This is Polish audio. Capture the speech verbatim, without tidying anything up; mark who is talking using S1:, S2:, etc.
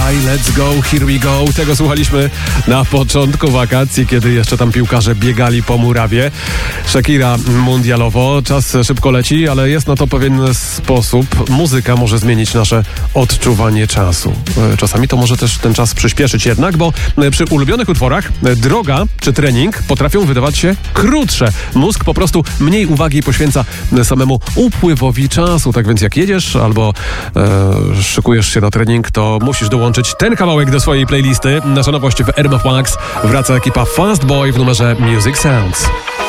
S1: Dawaj, let's go, here we go. Tego słuchaliśmy na początku wakacji, kiedy jeszcze tam piłkarze biegali po murawie. Shakira mundialowo. Czas szybko leci, ale jest na to pewien sposób. Muzyka może zmienić nasze odczuwanie czasu. Czasami to może też ten czas przyspieszyć jednak, bo przy ulubionych utworach droga czy trening potrafią wydawać się krótsze. Mózg po prostu mniej uwagi poświęca samemu upływowi czasu. Tak więc jak jedziesz albo e, szykujesz się na trening, to musisz dołączyć ten kawałek do swojej playlisty. Nasza nowość w R M F Max. Wraca ekipa Fast Boy w numerze Music Sounds.